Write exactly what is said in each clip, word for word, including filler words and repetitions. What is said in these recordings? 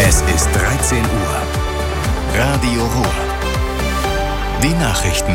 Es ist dreizehn Uhr. Radio Ruhr. Die Nachrichten.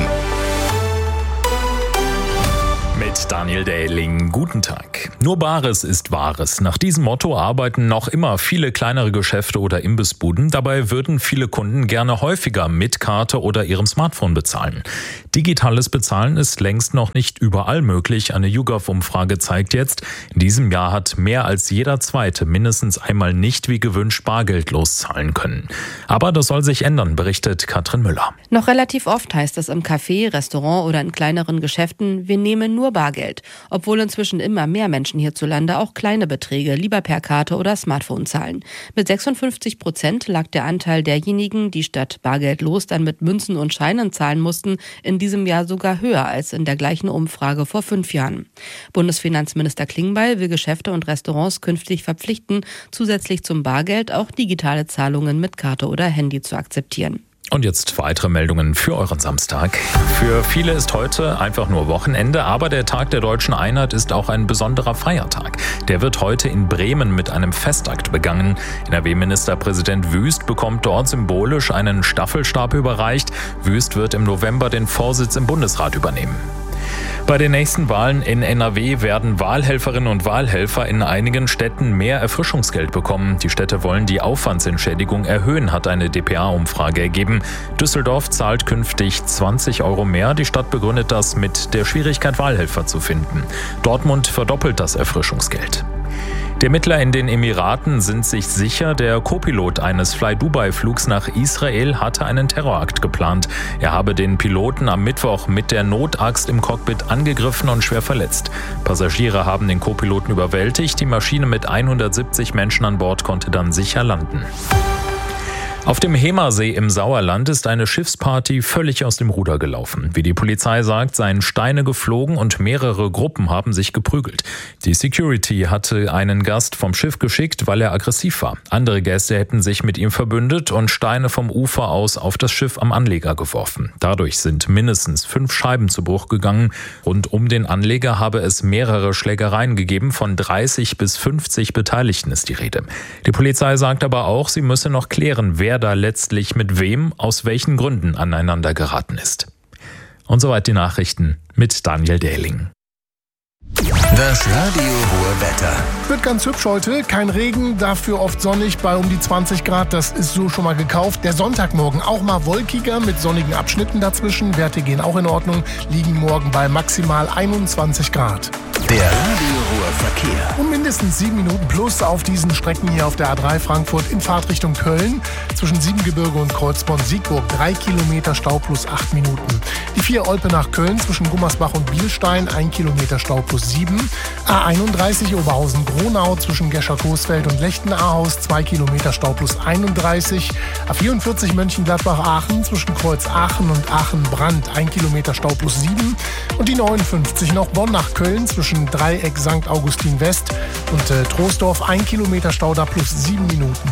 Mit Daniel Dähling. Guten Tag. Nur Bares ist Wahres. Nach diesem Motto arbeiten noch immer viele kleinere Geschäfte oder Imbissbuden. Dabei würden viele Kunden gerne häufiger mit Karte oder ihrem Smartphone bezahlen. Digitales Bezahlen ist längst noch nicht überall möglich. Eine YouGov-Umfrage zeigt jetzt, in diesem Jahr hat mehr als jeder Zweite mindestens einmal nicht wie gewünscht bargeldlos zahlen können. Aber das soll sich ändern, berichtet Katrin Müller. Noch relativ oft heißt es im Café, Restaurant oder in kleineren Geschäften, wir nehmen nur Bargeld. Obwohl inzwischen immer mehr Menschen hierzulande auch kleine Beträge lieber per Karte oder Smartphone zahlen. Mit sechsundfünfzig Prozent lag der Anteil derjenigen, die statt bargeldlos dann mit Münzen und Scheinen zahlen mussten, in diesem Jahr sogar höher als in der gleichen Umfrage vor fünf Jahren. Bundesfinanzminister Klingbeil will Geschäfte und Restaurants künftig verpflichten, zusätzlich zum Bargeld auch digitale Zahlungen mit Karte oder Handy zu akzeptieren. Und jetzt weitere Meldungen für euren Samstag. Für viele ist heute einfach nur Wochenende, aber der Tag der Deutschen Einheit ist auch ein besonderer Feiertag. Der wird heute in Bremen mit einem Festakt begangen. N R W-Ministerpräsident Wüst bekommt dort symbolisch einen Staffelstab überreicht. Wüst wird im November den Vorsitz im Bundesrat übernehmen. Bei den nächsten Wahlen in N R W werden Wahlhelferinnen und Wahlhelfer in einigen Städten mehr Erfrischungsgeld bekommen. Die Städte wollen die Aufwandsentschädigung erhöhen, hat eine D P A-Umfrage ergeben. Düsseldorf zahlt künftig zwanzig Euro mehr. Die Stadt begründet das mit der Schwierigkeit, Wahlhelfer zu finden. Dortmund verdoppelt das Erfrischungsgeld. Die Ermittler in den Emiraten sind sich sicher, der Co-Pilot eines Fly-Dubai-Flugs nach Israel hatte einen Terrorakt geplant. Er habe den Piloten am Mittwoch mit der Notaxt im Cockpit angegriffen und schwer verletzt. Passagiere haben den Co-Piloten überwältigt. Die Maschine mit hundertsiebzig Menschen an Bord konnte dann sicher landen. Auf dem Hemersee im Sauerland ist eine Schiffsparty völlig aus dem Ruder gelaufen. Wie die Polizei sagt, seien Steine geflogen und mehrere Gruppen haben sich geprügelt. Die Security hatte einen Gast vom Schiff geschickt, weil er aggressiv war. Andere Gäste hätten sich mit ihm verbündet und Steine vom Ufer aus auf das Schiff am Anleger geworfen. Dadurch sind mindestens fünf Scheiben zu Bruch gegangen. Rund um den Anleger habe es mehrere Schlägereien gegeben. Von dreißig bis fünfzig Beteiligten ist die Rede. Die Polizei sagt aber auch, sie müsse noch klären, wer da letztlich mit wem, aus welchen Gründen aneinander geraten ist. Und soweit die Nachrichten mit Daniel Dähling. Das Radio Ruhr Wetter. Wird ganz hübsch heute, kein Regen, dafür oft sonnig bei um die zwanzig Grad, das ist so schon mal gekauft. Der Sonntagmorgen auch mal wolkiger mit sonnigen Abschnitten dazwischen, Werte gehen auch in Ordnung, liegen morgen bei maximal einundzwanzig Grad. Der Radio Ruhr Verkehr. Um mindestens sieben Minuten plus auf diesen Strecken hier auf der A drei Frankfurt in Fahrtrichtung Köln. Zwischen Siebengebirge und Kreuzborn-Siegburg drei Kilometer Stau plus acht Minuten. Die vier Olpe nach Köln zwischen Gummersbach und Bielstein ein Kilometer Stau plus sieben. A einunddreißig Oberhausen-Gronau zwischen Gescher-Coesfeld und Lechten-Ahaus zwei Kilometer Stau plus einunddreißig. A vierundvierzig Mönchengladbach-Aachen zwischen Kreuz Aachen und Aachen-Brand ein Kilometer Stau plus sieben. Und die neunundfünfzig noch Bonn nach Köln zwischen Dreieck Sankt Augustin West und äh, Troisdorf ein Kilometer Stau da plus sieben Minuten.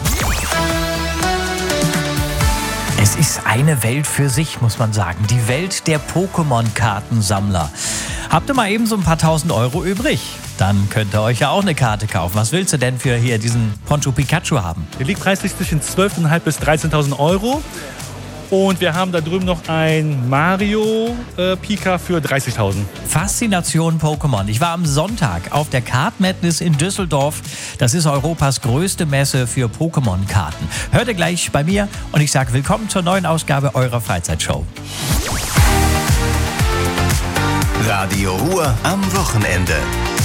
Es ist eine Welt für sich, muss man sagen. Die Welt der Pokémon-Kartensammler. Habt ihr mal eben so ein paar tausend Euro übrig? Dann könnt ihr euch ja auch eine Karte kaufen. Was willst du denn für hier diesen Poncho Pikachu haben? Der liegt preislich zwischen zwölftausendfünfhundert bis dreizehntausend Euro. Und wir haben da drüben noch ein Mario äh, Pika für dreißigtausend. Faszination Pokémon. Ich war am Sonntag auf der Card Madness in Düsseldorf. Das ist Europas größte Messe für Pokémon-Karten. Hört ihr gleich bei mir und ich sage willkommen zur neuen Ausgabe eurer Freizeitshow. Radio Ruhr am Wochenende.